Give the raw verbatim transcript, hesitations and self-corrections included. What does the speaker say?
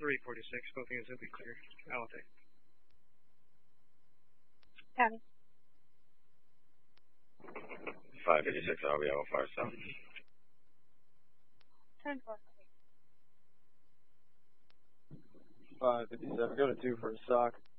three forty-six, both units will be clear. Allocate. Copy. five fifty-six, I'll be out far south. ten four. five fifty-seven, go to two for a sock.